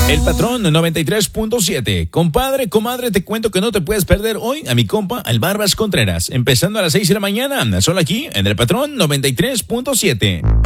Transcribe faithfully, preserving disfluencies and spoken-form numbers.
El Patrón noventa y tres punto siete. Compadre, comadre, te cuento que no te puedes perder hoy a mi compa, el Barbas Contreras. Empezando a las seis de la mañana, solo aquí en El Patrón noventa y tres punto siete.